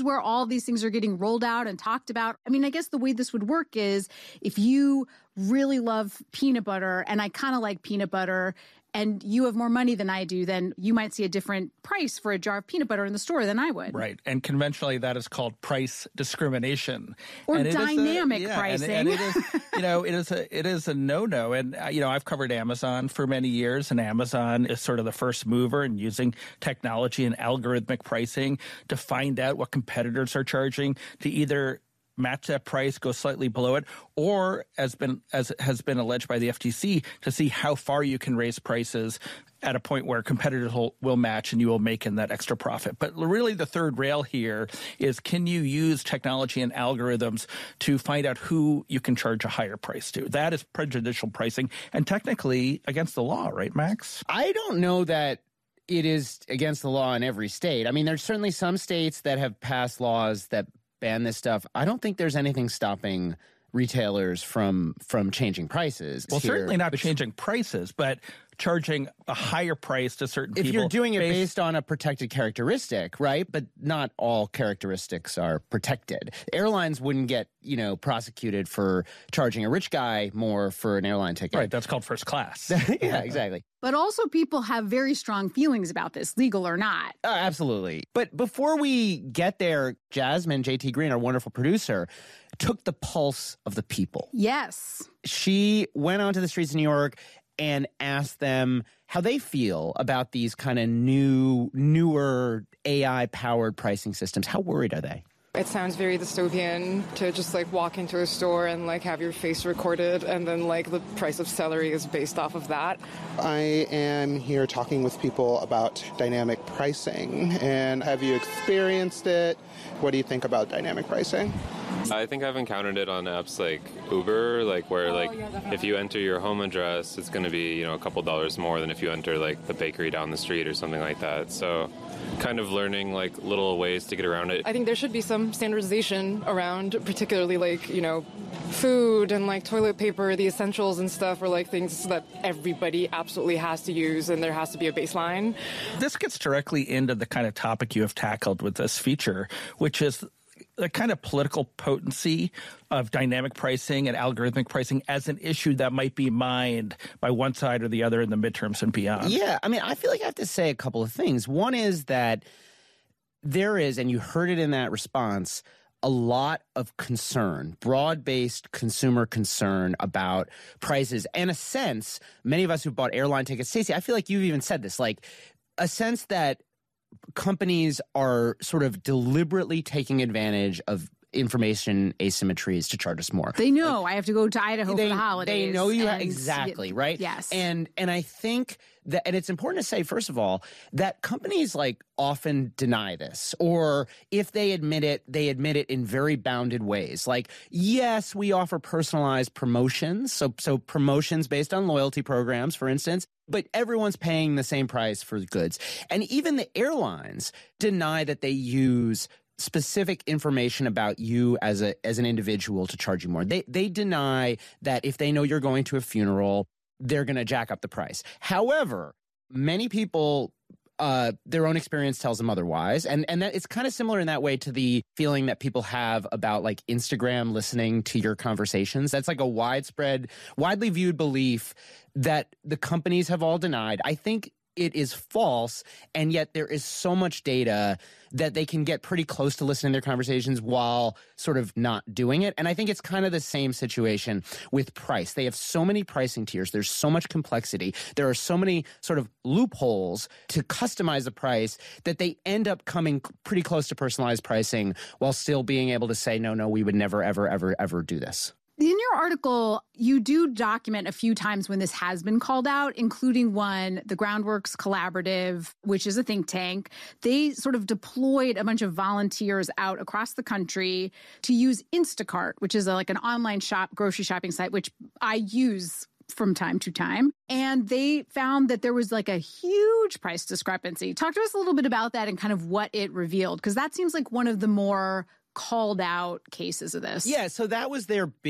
is where all these things are getting rolled out and talked about. I mean, I guess the way this would work is if you really love peanut butter and I kind of like peanut butter and you have more money than I do, then you might see a different price for a jar of peanut butter in the store than I would. Right. And conventionally, that is called price discrimination. Or and dynamic pricing. And it is, it is a no-no. And, I've covered Amazon for many years, and Amazon is sort of the first mover in using technology and algorithmic pricing to find out what competitors are charging, to either match that price, go slightly below it, or as has been alleged by the FTC, to see how far you can raise prices at a point where competitors will match and you will make in that extra profit. But really the third rail here is, can you use technology and algorithms to find out who you can charge a higher price to? That is prejudicial pricing and technically against the law, right, Max? I don't know that it is against the law in every state. I mean, there's certainly some states that have passed laws that ban this stuff. I don't think there's anything stopping retailers from changing prices. Well, certainly not changing prices, but charging a higher price to certain people. If you're doing it based on a protected characteristic, right? But not all characteristics are protected. Airlines wouldn't get, prosecuted for charging a rich guy more for an airline ticket. Right, that's called first class. Yeah, exactly. But also people have very strong feelings about this, legal or not. Absolutely. But before we get there, Jasmine, JT Green, our wonderful producer, took the pulse of the people. Yes. She went onto the streets of New York and asked them how they feel about these kind of newer AI-powered pricing systems. How worried are they? It sounds very dystopian to just walk into a store and have your face recorded and then the price of celery is based off of that. I am here talking with people about dynamic pricing. And have you experienced it? What do you think about dynamic pricing? I think I've encountered it on apps like Uber, where if you enter your home address, it's going to be, a couple dollars more than if you enter the bakery down the street or something like that. So kind of learning little ways to get around it. I think there should be some standardization around particularly food and toilet paper, the essentials and stuff, or things that everybody absolutely has to use, and there has to be a baseline. This gets directly into the kind of topic you have tackled with this feature, which is the kind of political potency of dynamic pricing and algorithmic pricing as an issue that might be mined by one side or the other in the midterms and beyond. Yeah, I mean, I feel like I have to say a couple of things. One is that there is, and you heard it in that response, a lot of concern, broad-based consumer concern about prices. And a sense, many of us who bought airline tickets, Stacey, I feel like you've even said this, a sense that companies are sort of deliberately taking advantage of information asymmetries to charge us more. They know I have to go to Idaho for the holidays. They know you have, exactly, right? Yes. And I think that, and it's important to say, first of all, that companies often deny this, or if they admit it in very bounded ways. Yes, we offer personalized promotions, so promotions based on loyalty programs, for instance, but everyone's paying the same price for goods. And even the airlines deny that they use specific information about you as an individual to charge you more. They deny that if they know you're going to a funeral, they're going to jack up the price. However, many people, their own experience tells them otherwise. And that it's kind of similar in that way to the feeling that people have about Instagram listening to your conversations. That's a widely viewed belief that the companies have all denied. I think it is false, and yet there is so much data that they can get pretty close to listening to their conversations while sort of not doing it. And I think it's kind of the same situation with price. They have so many pricing tiers. There's so much complexity. There are so many sort of loopholes to customize the price that they end up coming pretty close to personalized pricing while still being able to say, no, we would never, ever, ever, ever do this. In your article, you do document a few times when this has been called out, including one, the Groundworks Collaborative, which is a think tank. They sort of deployed a bunch of volunteers out across the country to use Instacart, which is an online grocery shopping site, which I use from time to time. And they found that there was a huge price discrepancy. Talk to us a little bit about that and kind of what it revealed, because that seems like one of the more called out cases of this. Yeah, so that's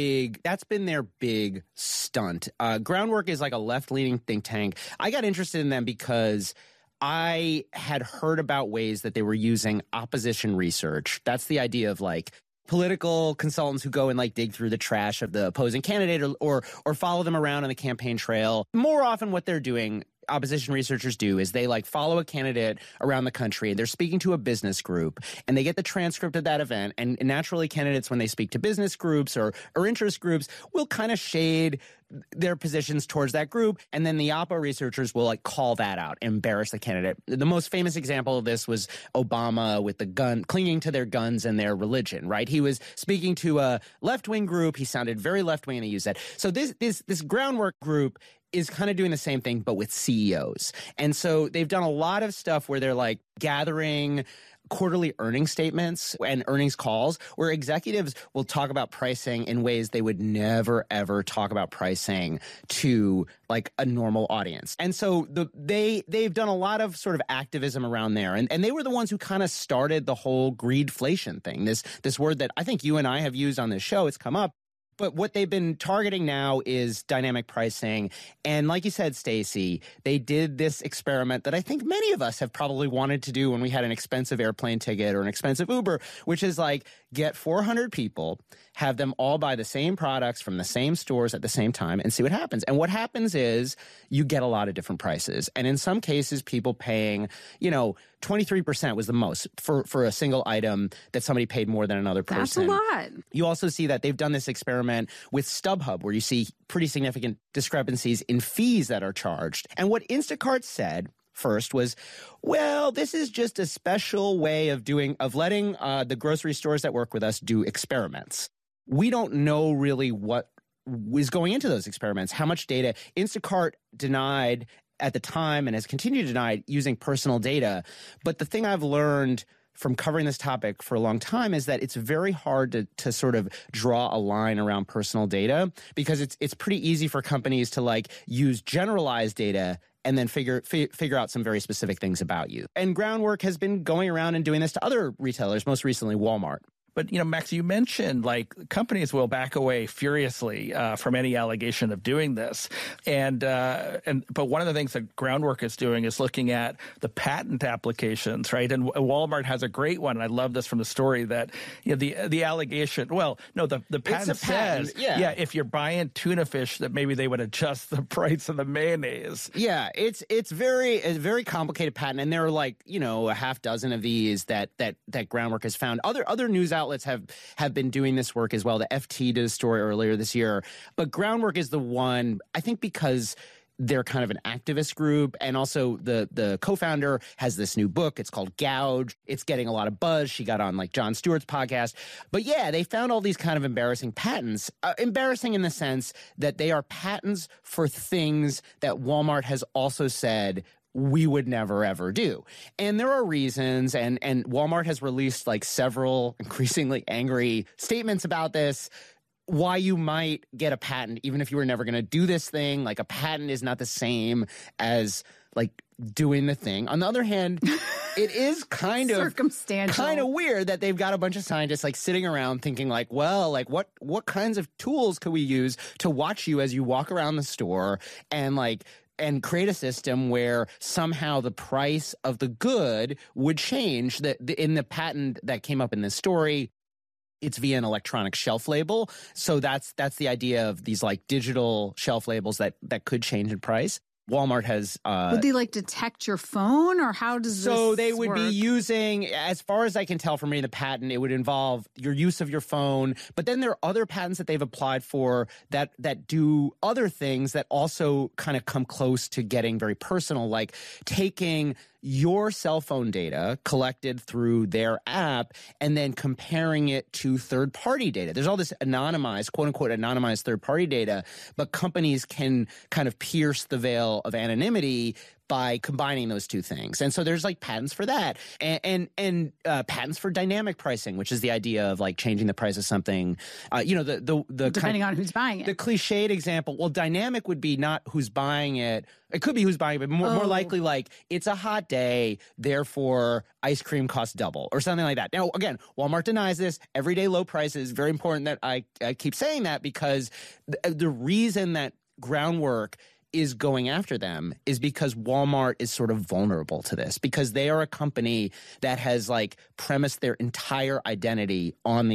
been their big stunt. Groundwork is a left-leaning think tank. I got interested in them because I had heard about ways that they were using opposition research. That's the idea of like political consultants who go and like dig through the trash of the opposing candidate or follow them around on the campaign trail. More often what they're doing, opposition researchers do, is they like follow a candidate around the country and they're speaking to a business group and they get the transcript of that event. And naturally candidates, when they speak to business groups or interest groups, will kind of shade their positions towards that group. And then the Oppo researchers will like call that out, embarrass the candidate. The most famous example of this was Obama with the gun, clinging to their guns and their religion, right? He was speaking to a left-wing group. He sounded very left-wing and he used that. So this groundwork group is kind of doing the same thing, but with CEOs. And so they've done a lot of stuff where they're like gathering quarterly earnings statements and earnings calls where executives will talk about pricing in ways they would never, ever talk about pricing to like a normal audience. And so they've done a lot of sort of activism around there. And they were the ones who kind of started the whole greedflation thing, this word that I think you and I have used on this show. It's come up. But what they've been targeting now is dynamic pricing. And like you said, Stacey, they did this experiment that I think many of us have probably wanted to do when we had an expensive airplane ticket or an expensive Uber, which is like get 400 people, have them all buy the same products from the same stores at the same time and see what happens. And what happens is you get a lot of different prices. And in some cases, people paying, 23% was the most for a single item that somebody paid more than another person. That's a lot. You also see that they've done this experiment with StubHub where you see pretty significant discrepancies in fees that are charged. And what Instacart said first was, well, this is just a special way of letting the grocery stores that work with us do experiments. We don't know really what was going into those experiments, how much data. Instacart denied at the time and has continued to deny using personal data. But the thing I've learned from covering this topic for a long time is that it's very hard to sort of draw a line around personal data because it's pretty easy for companies to like use generalized data and then figure out some very specific things about you. And Groundwork has been going around and doing this to other retailers, most recently Walmart. But, Max, you mentioned like companies will back away furiously from any allegation of doing this. But one of the things that Groundwork is doing is looking at the patent applications, right? And Walmart has a great one. And I love this from the story that the allegation, the patent says, if you're buying tuna fish, that maybe they would adjust the price of the mayonnaise. Yeah, it's a very complicated patent. And there are like, a half dozen of these that Groundwork has found. Other news outlets have been doing this work as well. The FT did a story earlier this year. But Groundwork is the one, I think because they're kind of an activist group, and also the co-founder has this new book. It's called Gouge. It's getting a lot of buzz. She got on like Jon Stewart's podcast. But yeah, they found all these kind of embarrassing patents. Embarrassing in the sense that they are patents for things that Walmart has also said we would never, ever do. And there are reasons, and Walmart has released like several increasingly angry statements about this, why you might get a patent even if you were never going to do this thing. Like a patent is not the same as like doing the thing. On the other hand, it is kind of circumstantial, kind of weird that they've got a bunch of scientists like sitting around thinking like, well, like what kinds of tools could we use to watch you as you walk around the store and create a system where somehow the price of the good would change. In the patent that came up in this story, it's via an electronic shelf label. So that's the idea of these like digital shelf labels that could change in price. Walmart has... would they like detect your phone, or how does this So they would work? be using, as far as I can tell from reading the patent, it would involve your use of your phone. But then there are other patents that they've applied for that do other things that also kind of come close to getting very personal, like taking your cell phone data collected through their app and then comparing it to third-party data. There's all this anonymized, quote-unquote anonymized third-party data, but companies can kind of pierce the veil of anonymity by combining those two things. And so there's like patents for that and patents for dynamic pricing, which is the idea of like changing the price of something, the depending on who's buying it. The cliched example, well, dynamic would be not who's buying it. It could be who's buying it, but more likely like it's a hot day, therefore ice cream costs double or something like that. Now, again, Walmart denies this. Everyday low prices, very important that I keep saying that because the reason that Groundwork is going after them is because Walmart is sort of vulnerable to this, because they are a company that has like premised their entire identity on the